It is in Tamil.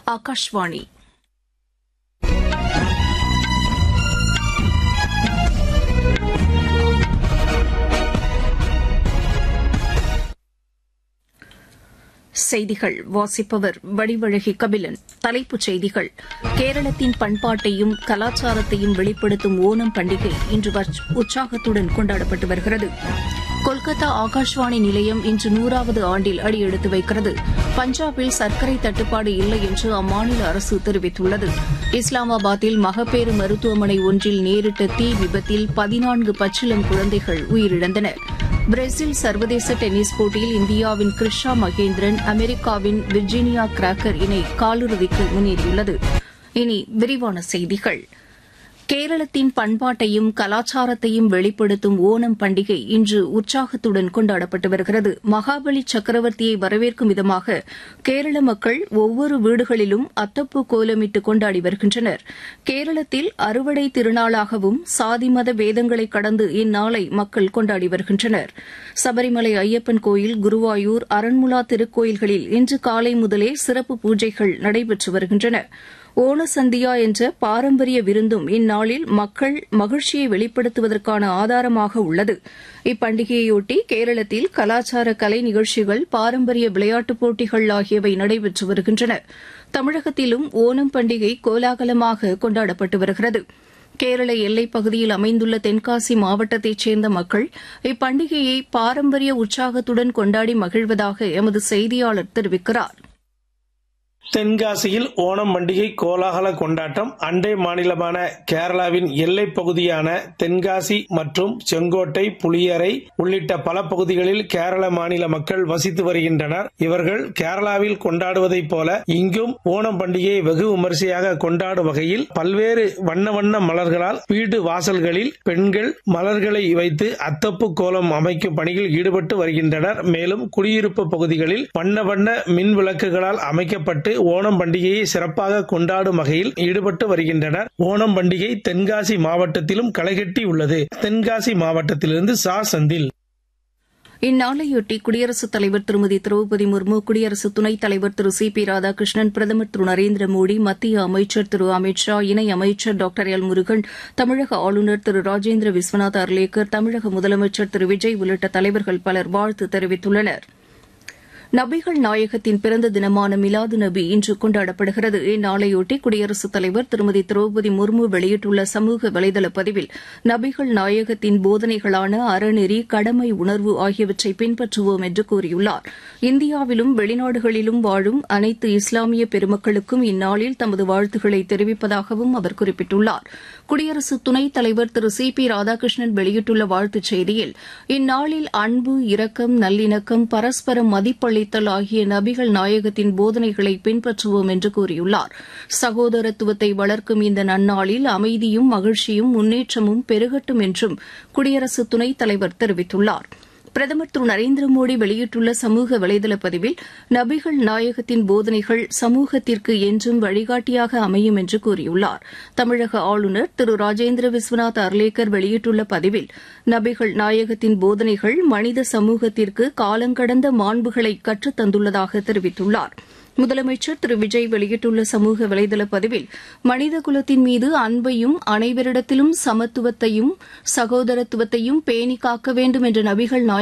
ஆகாஷ்வாணி. செய்திகள் வாசிப்பவர் வடிவழகி கபிலன். தலைப்புச் செய்திகள்: கேரளத்தின் பண்பாட்டையும் கலாச்சாரத்தையும் வெளிப்படுத்தும் ஓணம் பண்டிகை இன்று உற்சாகத்துடன் கொண்டாடப்பட்டு வருகிறது. கொல்கத்தா ஆகாஷ்வாணி நிலையம் இன்று 100வது ஆண்டில் அடியெடுத்து வைக்கிறது. பஞ்சாபில் சர்க்கரை தட்டுப்பாடு இல்லை என்று அம்மாநில அரசு தெரிவித்துள்ளது. இஸ்லாமாபாத்தில் மகப்பேறு மருத்துவமனை ஒன்றில் நேரிட்ட தீ விபத்தில் 14 பச்சிளம் குழந்தைகள் உயிரிழந்தனர். பிரேசில் சர்வதேச டென்னிஸ் போட்டியில் இந்தியாவின் கிருஷா மகேந்திரன், அமெரிக்காவின் விர்ஜீனியா கிராக்கர் இணை காலிறுதிக்கு முன்னேறியுள்ளது. இனி விரிவான செய்திகள். கேரளத்தின் பண்பாட்டையும் கலாச்சாரத்தையும் வெளிப்படுத்தும் ஓணம் பண்டிகை இன்று உற்சாகத்துடன் கொண்டாடப்பட்டு வருகிறது. மகாபலி சக்கரவர்த்தியை வரவேற்கும் விதமாக கேரள மக்கள் ஒவ்வொரு வீடுகளிலும் அத்தப்பூ கோலமிட்டு கொண்டாடி வருகின்றனர். கேரளத்தில் அறுவடை திருநாளாகவும் சாதி மத பேதங்களை கடந்து இந்நாளை மக்கள் கொண்டாடி வருகின்றனர். சபரிமலை ஐயப்பன் கோயில், குருவாயூர், அரண்முலா திருக்கோயில்களில் இன்று காலை முதலே சிறப்பு பூஜைகள் நடைபெற்று வருகின்றன. ஓணசந்தியா என்ற பாரம்பரிய விருந்தும் இந்நாளில் மக்கள் மகிழ்ச்சியை வெளிப்படுத்துவதற்கான ஆதாரமாக உள்ளது. இப்பண்டிகையையொட்டி கேரளத்தில் கலாச்சார கலை நிகழ்ச்சிகள், பாரம்பரிய விளையாட்டுப் போட்டிகள் ஆகியவை நடைபெற்று வருகின்றன. தமிழகத்திலும் ஓணம் பண்டிகை கோலாகலமாக கொண்டாடப்பட்டு வருகிறது. கேரள எல்லைப் பகுதியில் அமைந்துள்ள தென்காசி மாவட்டத்தைச் சேர்ந்த மக்கள் இப்பண்டிகையை பாரம்பரிய உற்சாகத்துடன் கொண்டாடி மகிழ்வதாக எமது செய்தியாளர் தெரிவிக்கிறார். தென்காசியில் ஓணம் பண்டிகை கோலாகல கொண்டாட்டம். அண்டை மாநிலமான கேரளாவின் எல்லைப் பகுதியான தென்காசி மற்றும் செங்கோட்டை, புளியரை உள்ளிட்ட பல பகுதிகளில் கேரள மாநில மக்கள் வசித்து வருகின்றனர். இவர்கள் கேரளாவில் கொண்டாடுவதைப் போல இங்கும் ஓணம் பண்டிகையை வெகு விமரிசையாக கொண்டாடும் வகையில் பல்வேறு வண்ண வண்ண மலர்களால் வீடு வாசல்களில் பெண்கள் மலர்களை வைத்து அத்தப்பு கோலம் அமைக்கும் பணியில் ஈடுபட்டு வருகின்றனர். மேலும் குடியிருப்பு பகுதிகளில் வண்ண வண்ண மின் விளக்குகளால் அமைக்கப்பட்டு ஓணம் பண்டிகையை சிறப்பாக கொண்டாடும் வகையில் ஈடுபட்டு வருகின்றனர். ஓணம் பண்டிகை தென்காசி மாவட்டத்திலும் களைகட்டி உள்ளது. தென்காசி மாவட்டத்திலிருந்து செந்தில். இந்நாளையொட்டி குடியரசுத் தலைவர் திருமதி திரௌபதி முர்மு, குடியரசு துணைத் தலைவர் திரு சி.பி. ராதாகிருஷ்ணன், பிரதமர் திரு நரேந்திர மோடி, மத்திய அமைச்சர் திரு அமித் ஷா, இணை அமைச்சர் டாக்டர் எல் முருகன், தமிழக ஆளுநர் திரு ராஜேந்திர விஸ்வநாத் அர்லேக்கர், தமிழக முதலமைச்சர் திரு விஜய் உள்ளிட்ட தலைவர்கள் பலர் வாழ்த்து தெரிவித்துள்ளனா். நபிகள் நாயகத்தின் பிறந்த தினமான மிலாது நபி இன்று கொண்டாடப்படுகிறது. இந்நாளையொட்டி குடியரசுத் தலைவர் திருமதி திரௌபதி முர்மு வெளியிட்டுள்ள சமூக வலைதள பதிவில் நபிகள் நாயகத்தின் போதனைகளான அறநெறி, கடமை உணர்வு ஆகியவற்றை பின்பற்றுவோம் என்று கூறியுள்ளார். இந்தியாவிலும் வெளிநாடுகளிலும் வாழும் அனைத்து இஸ்லாமிய பெருமக்களுக்கும் இந்நாளில் தமது வாழ்த்துக்களை தெரிவிப்பதாகவும் அவர் குறிப்பிட்டுள்ளார். குடியரசு துணைத் தலைவர் திரு சி.பி. ராதாகிருஷ்ணன் வெளியிட்டுள்ள வாழ்த்துச் செய்தியில் இந்நாளில் அன்பு, இரக்கம், நல்லிணக்கம், பரஸ்பரம் மதிப்பளித்தல் ஆகிய நபிகள் நாயகத்தின் போதனைகளை பின்பற்றுவோம் என்று கூறியுள்ளார். சகோதரத்துவத்தை வளர்க்கும் இந்த நன்னாளில் அமைதியும் மகிழ்ச்சியும் முன்னேற்றமும் பெருகட்டும் என்றும் குடியரசு துணைத் தலைவர் தெரிவித்துள்ளார். பிரதமர் திரு நரேந்திர மோடி வெளியிட்டுள்ள சமூக வலைதள பதிவில் நபிகள் நாயகத்தின் போதனைகள் சமூகத்திற்கு என்றும் வழிகாட்டியாக அமையும் என்று கூறியுள்ளார். தமிழக ஆளுநர் திரு ராஜேந்திர விஸ்வநாத் அர்லேக்கர் வெளியிட்டுள்ள பதிவில் நபிகள் நாயகத்தின் போதனைகள் மனித சமூகத்திற்கு காலங்கடந்த மாண்புகளை கற்றுத் தந்துள்ளதாக தெரிவித்துள்ளார். முதலமைச்சர் திரு விஜய் வெளியிட்டுள்ள சமூக வலைதள பதிவில் மனித குலத்தின் மீது அன்பையும் அனைவரிடத்திலும் சமத்துவத்தையும் சகோதரத்துவத்தையும் பேணி காக்க வேண்டும் என்ற நபிகள்